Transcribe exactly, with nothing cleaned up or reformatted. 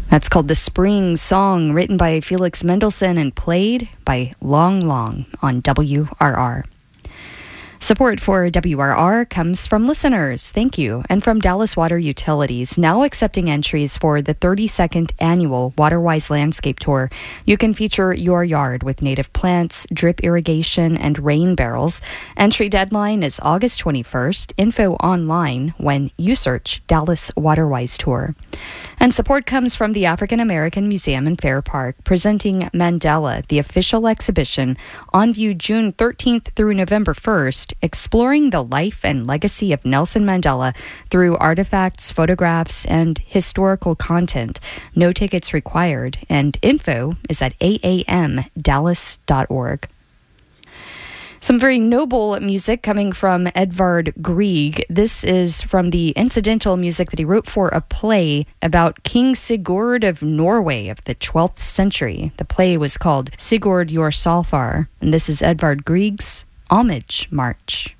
That's called The Spring Song, written by Felix Mendelssohn and played by Long Long on W R R. Support for W R R comes from listeners, thank you, and from Dallas Water Utilities, now accepting entries for the thirty-second annual Waterwise Landscape Tour. You can feature your yard with native plants, drip irrigation, and rain barrels. Entry deadline is August twenty-first. Info online when you search Dallas Waterwise Tour. And support comes from the African American Museum in Fair Park, presenting Mandela, the official exhibition, on view June thirteenth through November first, exploring the life and legacy of Nelson Mandela through artifacts, photographs, and historical content. No tickets required, and info is at a a m dallas dot org. Some very noble music coming from Edvard Grieg. This is from the incidental music that he wrote for a play about King Sigurd of Norway of the twelfth century. The play was called Sigurd Jorsalfar, and this is Edvard Grieg's Homage March.